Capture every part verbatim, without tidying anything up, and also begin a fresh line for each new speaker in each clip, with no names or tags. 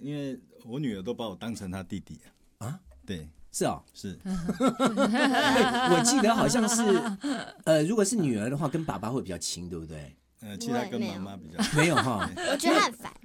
因为我女儿都把我当成她弟弟啊。对，
是哦，
是。
我记得好像是，呃，如果是女儿的话，跟爸爸会比较亲，对不对？
呃，其实她跟妈妈比较
没有哈。
我觉得他很烦。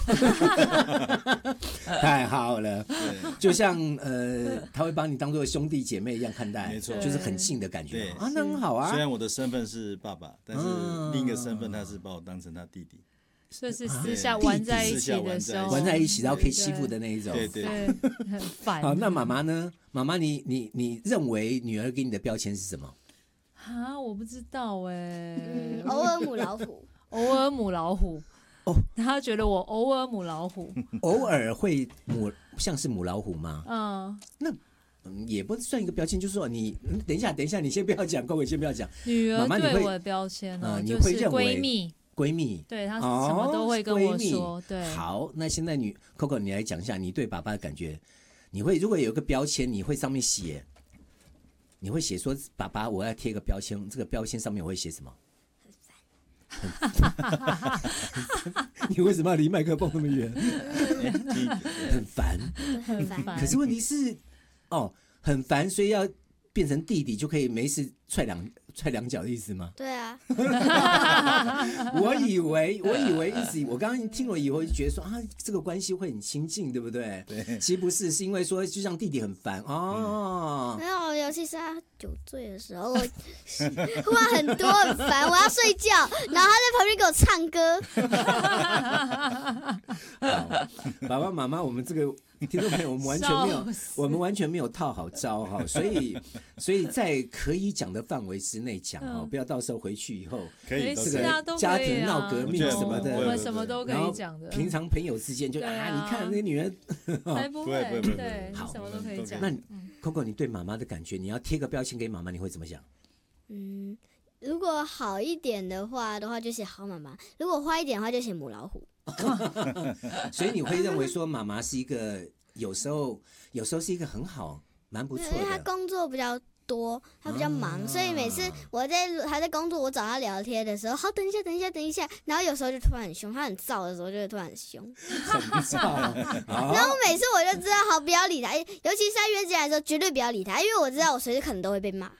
太好了，就像呃，他会把你当做兄弟姐妹一样看待，
没错，
就是很近的感觉
对
啊，那很好啊。
虽然我的身份是爸爸，但是另一个身份他是把我当成他弟弟。
就是私下玩在一起的时候，
玩在一起，然后可以欺负的那一种，
对对
对，很烦。
好，那妈妈呢？妈妈，你你你认为女儿给你的标签是什么？
啊，我不知道哎、
欸嗯，偶尔母老虎，
偶尔母老虎。
哦，
他觉得我偶尔母老虎，
偶尔会母像是母老虎吗？
嗯，
那。嗯，也不算一个标签，就是说你等一下，等一下，你先不要讲，各位先不要讲。
女儿对我的标签呢、哦，
你会
认为闺蜜，
闺蜜，
对她什么都会跟我说。对，
好，那现在女 Coco， 你来讲一下你对爸爸的感觉。你会如果有一个标签，你会上面写，你会写说爸爸，我要贴一个标签，这个标签上面我会写什么？很烦。你为什么要离麦克风那么远？很烦，
很烦。
可是问题是，哦，很烦，所以要变成弟弟就可以没事踹两踹两脚的意思吗？
对啊。
我以为，我以为一直，我刚刚听了以后就觉得说啊，这个关系会很亲近，对不对？
对。
其实不是，是因为说就像弟弟很烦哦。
没有，尤其是他酒醉的时候，我话很多很烦，我要睡觉，然后他在旁边给我唱歌。
好，爸爸妈妈，我们这个听众朋友，我们完全没有，我们完全没有套好招哈，所以，所以在可以讲的范围之内讲哈，不要到时候回去以后，
可以
这个家庭闹革命什么的，
我们什么都可以讲的。
平常朋友之间就啊，你看那女人，
才不会，对，
好，
什么都可以讲。
那 Coco， 你对妈妈的感觉，你要贴个标签给妈妈，你会怎么想？
嗯，如果好一点的话的话，就写好妈妈；如果坏一点的话，就写母老虎。
所以你会认为说妈妈是一个有时候有时候是一个很好蛮不错的，
因为她工作比较多，她比较忙，啊、所以每次我在还在工作，我找她聊天的时候，好，等一下，等一下，等一下，然后有时候就突然很凶，她很燥的时候就会突然很凶，
很燥。
然后每次我就知道，好，不要理她，尤其是她约进来的时候，绝对不要理她，因为我知道我随时可能都会被骂。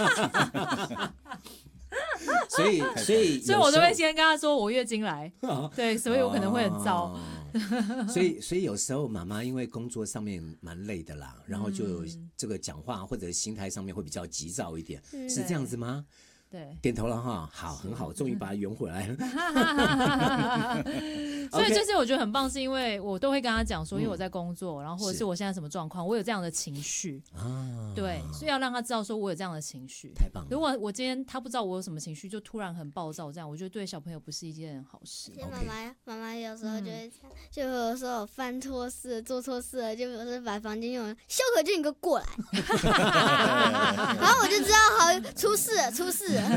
所以，所以，
所以我都会先跟他说我月经来，对，所以我可能会很燥。
哦、所以，所以有时候妈妈因为工作上面蛮累的啦，然后就这个讲话或者心态上面会比较急躁一点，嗯、是这样子吗？
对，
点头了哈，好，很好，终于把它圆回来了。
所以就是我觉得很棒，是因为我都会跟他讲说，因为我在工作，然后或者是我现在什么状况，我有这样的情绪啊，对，所以要让他知道说我有这样的情绪。
太棒了！
如果我今天他不知道我有什么情绪，就突然很暴躁，这样我觉得对小朋友不是一件好事。
妈妈妈妈有时候就会这样，就有时候犯错事、做错事了，就有时候把房间用了，修可就你给我过来，然后我就知道好出事了，出事了。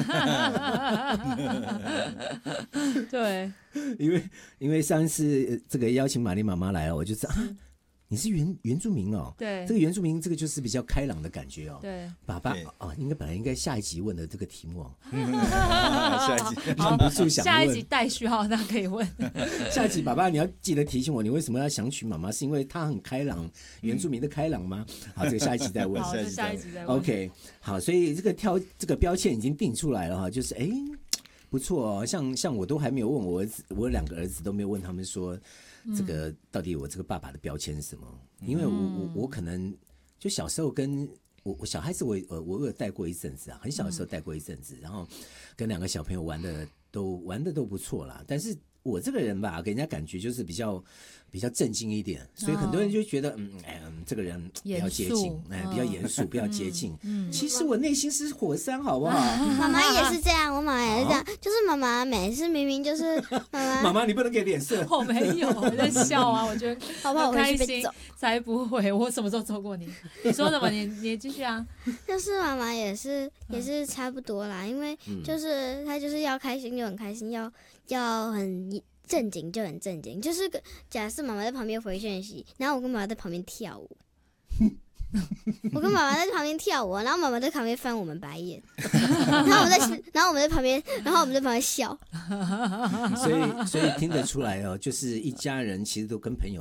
对，
因为因为上一次这个邀请玛丽妈妈来了，我就知道、啊、你是原原住民哦。
对，
这个原住民这个就是比较开朗的感觉哦。
对，
爸爸哦，应该本来应该下一集问的这个题目哦，
下一集
忍不住想问。
下一集待续号，那可以问。
下一集爸爸你要记得提醒我，你为什么要想娶妈妈？是因为她很开朗，原住民的开朗吗？好，这个下一集再问。
好，下一集再问。
OK， 好，所以这个挑这个标签已经定出来了哈，就是哎。不错哦，像像我都还没有问我儿子，我两个儿子都没有问他们说，这个到底我这个爸爸的标签是什么？嗯、因为我我我可能就小时候跟我我小孩子我呃我有带过一阵子啊，很小的时候带过一阵子，然后跟两个小朋友玩的都玩的都不错啦，但是我这个人吧，给人家感觉就是比较比较正经一点，所以很多人就觉得，嗯，哎，这个人不要接近，哎，比较严肃，不要接近。嗯，其实我内心是火山，好不好？
妈妈也是这样，我妈妈也是这样，就是妈妈每次明明就是妈妈，
妈妈你不能给脸色。
我没有，我在笑啊，我觉得
好不好？
开心才不会，我什么时候揍过你？你说什么？你你继续啊。
就是妈妈也是也是差不多啦，因为就是她就是要开心就很开心，要要很。正经就很正经，就是假设妈妈在旁边回讯息，然后我跟妈妈在旁边跳舞，我跟妈妈在旁边跳舞，然后妈妈在旁边翻我们白眼，然后我们在，然后我们在旁边，然后我们在旁边笑，
所以所以听得出来哦，就是一家人其实都跟朋友。